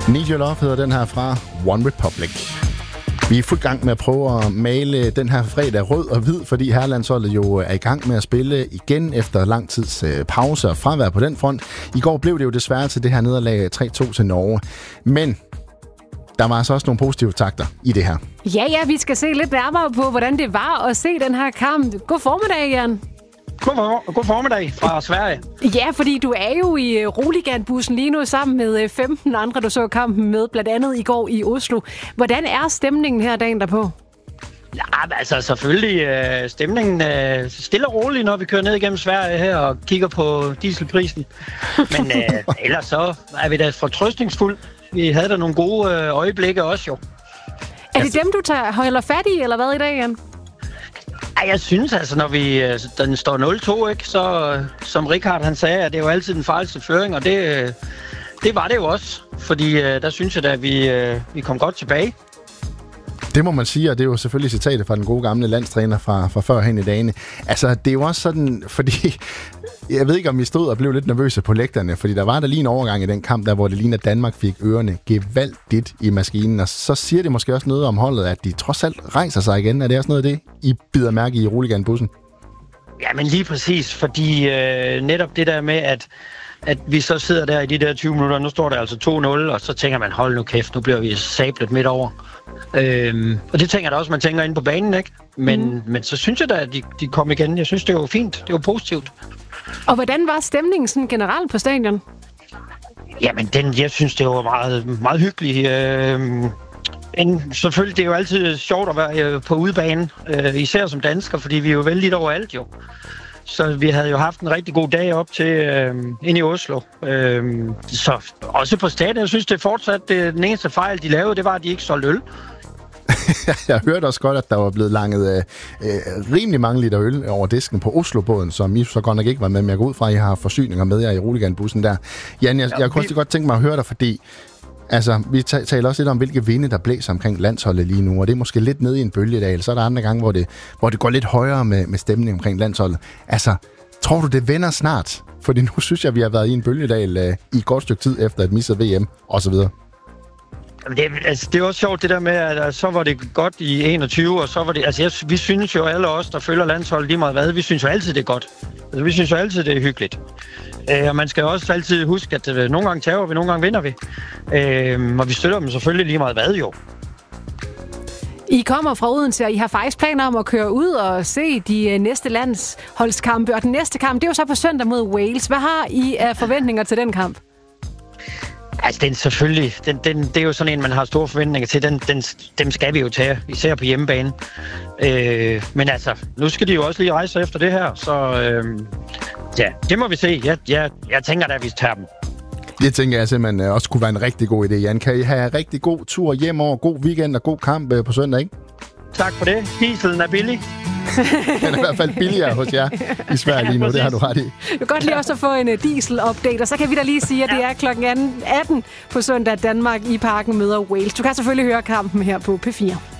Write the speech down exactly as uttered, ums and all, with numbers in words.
Need Your Love hedder den her fra One Republic. Vi er i fuld gang med at prøve at male den her fredag rød og hvid, fordi herrelandsholdet jo er i gang med at spille igen efter lang tids pause og fravær på den front. I går blev det jo desværre til det her nederlag tre to til Norge. Men der var altså også nogle positive takter i det her. Ja, ja, vi skal se lidt nærmere på, hvordan det var at se den her kamp. God formiddag, Jan. God, for, god formiddag fra Sverige. Ja, fordi du er jo i Roligan-bussen lige nu sammen med femten andre, du så kampen med, blandt andet i går i Oslo. Hvordan er stemningen her dagen derpå? Ja, altså selvfølgelig øh, stemningen øh, stille og rolig, når vi kører ned igennem Sverige her og kigger på dieselprisen. Men øh, ellers så er vi da fortrøstningsfulde. Vi havde da nogle gode øh, øjeblikke også jo. Er det dem, du tager, holder fat i, eller hvad i dag, Jan? Ej, jeg synes altså, når vi den står nul to, ikke, så som Richard han sagde, at det er jo altid den farligste føring, og det, det var det jo også. Fordi der synes jeg da, at vi, vi kom godt tilbage. Det må man sige, og det er jo selvfølgelig citatet fra den gode gamle landstræner fra, fra førhen i dagene. Altså, det er jo også sådan, fordi jeg ved ikke, om vi stod og blev lidt nervøse på lægterne, fordi der var der lige en overgang i den kamp, der hvor det lignede, at Danmark fik ørerne gevaldigt i maskinen, og så siger det måske også noget om holdet, at de trods alt rejser sig igen. Er det også noget af det, I bider mærke i Roligan-bussen? Ja, men lige præcis, fordi øh, netop det der med, at at vi så sidder der i de der tyve minutter, nu står der altså to nul, og så tænker man, hold nu kæft, nu bliver vi sablet midt over. Øhm, og det tænker jeg da også, man tænker inde på banen, ikke? Men, mm. men så synes jeg da, at de, de kom igen. Jeg synes, det var fint. Det var positivt. Og hvordan var stemningen sådan generelt på stadion? Jamen, den, jeg synes, det var meget, meget hyggeligt. Øhm, en, selvfølgelig, det er jo altid sjovt at være på udebane, øh, især som dansker, fordi vi er jo vældig overalt jo. Så vi havde jo haft en rigtig god dag op til øh, ind i Oslo. Øh, så også på stadion, jeg synes, det er fortsat det, den eneste fejl, de lavede, det var, at de ikke solgte øl. Jeg hørte også godt, at der var blevet langet øh, rimelig mange liter øl over disken på Oslo-båden, som I så godt nok ikke var med, men jeg går ud fra, at I har forsyninger med jer i Roligan-bussen der. Jan, jeg, ja, jeg kunne vi... også godt tænke mig at høre dig, fordi altså, vi taler også lidt om, hvilke vinde, der blæser omkring landsholdet lige nu, og det er måske lidt nede i en bølgedal. Så er der andre gange, hvor det, hvor det går lidt højere med, med stemning omkring landsholdet. Altså, tror du, det vender snart? Fordi nu synes jeg, vi har været i en bølgedal uh, i et godt stykke tid efter et misset V M, og så videre. Det, altså, det er også sjovt det der med, at så var det godt i enogtyve, og så var det... Altså, jeg, vi synes jo alle os, der følger landsholdet lige meget hvad, vi synes jo altid, det er godt. Altså, vi synes jo altid, det er hyggeligt. Øh, og man skal jo også altid huske, at øh, nogle gange tager vi, nogle gange vinder vi. Øh, og vi støtter dem selvfølgelig lige meget hvad jo. I kommer fra Odense, og I har faktisk planer om at køre ud og se de næste landsholdskampe. Og den næste kamp, det er jo så på søndag mod Wales. Hvad har I af forventninger til den kamp? Altså, den selvfølgelig, den, den, det er jo sådan en, man har store forventninger til. Den, den, dem skal vi jo tage, især på hjemmebane. Øh, men altså, nu skal de jo også lige rejse efter det her, så øh, ja, det må vi se. Jeg, jeg, jeg tænker da, at vi tager dem. Det tænker jeg simpelthen også kunne være en rigtig god idé, Jan. Kan I have rigtig god tur hjem over, god weekend og god kamp på søndag, ikke? Tak for det. Dieselen er billig. Den er i hvert fald billigere hos jer i Sverige lige nu, ja, det har du ret i. Du kan godt lige også få en diesel-update, og så kan vi da lige sige, at det er klokken atten på søndag, Danmark i Parken møder Wales. Du kan selvfølgelig høre kampen her på P fire.